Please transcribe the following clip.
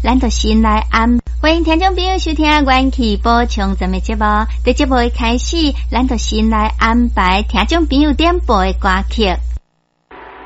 咱就先来欢迎听众朋友收听元气补充咱们节目。在节目的开始，咱就先来安排听众朋友点播的歌曲。